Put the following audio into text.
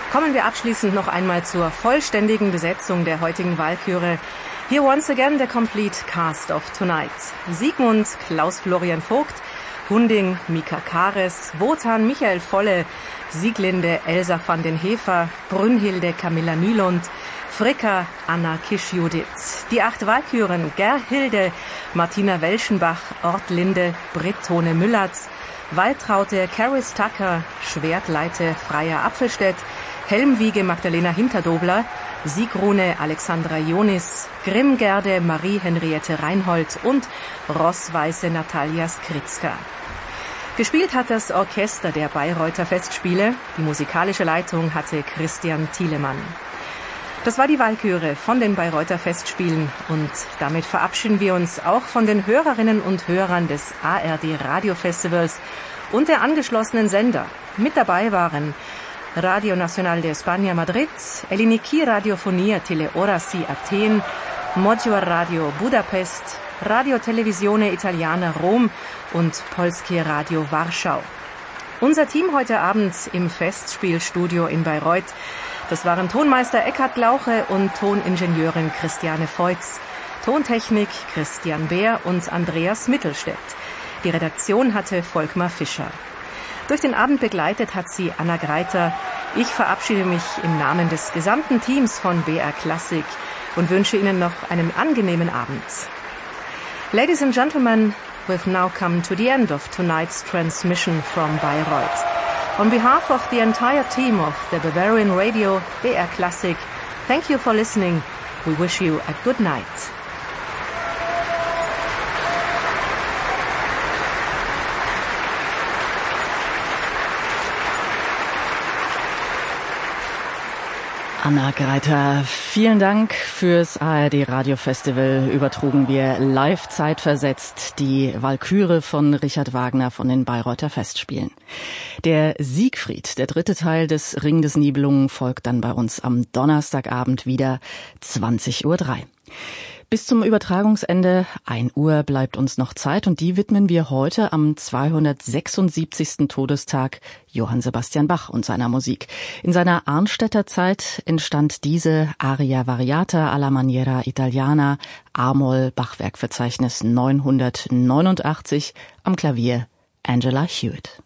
Kommen wir abschließend noch einmal zur vollständigen Besetzung der heutigen Walküre. Here once again the complete cast of tonight. Siegmund, Klaus-Florian Vogt, Hunding, Mika Kares, Wotan, Michael Volle, Sieglinde, Elsa van den Hefer, Brünnhilde, Camilla Nylund, Fricka, Anna Kisch-Judith. Die 8 Walküren, Gerhilde, Martina Welschenbach, Ortlinde, Britt-Tone Müllatz, Waltraute, Caris Tucker, Schwertleite, Freya Apfelstedt, Helmwiege, Magdalena Hinterdobler, Siegrune, Alexandra Jonis, Grimmgerde, Marie-Henriette Reinhold und Rossweiße, Natalia Skritzka. Gespielt hat das Orchester der Bayreuther Festspiele. Die musikalische Leitung hatte Christian Thielemann. Das war die Walküre von den Bayreuther Festspielen und damit verabschieden wir uns auch von den Hörerinnen und Hörern des ARD Radiofestivals und der angeschlossenen Sender. Mit dabei waren Radio Nacional de España Madrid, Eliniki Radiofonia Teleorasi Athen, Modzior Radio Budapest, Radio Televisione Italiana Rom und Polskie Radio Warschau. Unser Team heute Abend im Festspielstudio in Bayreuth, das waren Tonmeister Eckhard Glauche und Toningenieurin Christiane Feutz, Tontechnik Christian Beer und Andreas Mittelstädt. Die Redaktion hatte Volkmar Fischer. Durch den Abend begleitet hat sie Anna Greiter. Ich verabschiede mich im Namen des gesamten Teams von BR Klassik und wünsche Ihnen noch einen angenehmen Abend. Ladies and gentlemen, we've now come to the end of tonight's transmission from Bayreuth. On behalf of the entire team of the Bavarian Radio, BR Klassik, thank you for listening. We wish you a good night. Anna Greiter, vielen Dank fürs ARD Radio Festival. Übertrugen wir live zeitversetzt die Walküre von Richard Wagner von den Bayreuther Festspielen. Der Siegfried, der 3. Teil des Ring des Nibelungen, folgt dann bei uns am Donnerstagabend wieder 20:03 Uhr. Bis zum Übertragungsende 1 Uhr bleibt uns noch Zeit und die widmen wir heute am 276. Todestag Johann Sebastian Bach und seiner Musik. In seiner Arnstädter Zeit entstand diese Aria Variata alla maniera italiana, A-Moll, Bachwerkverzeichnis 989, am Klavier Angela Hewitt.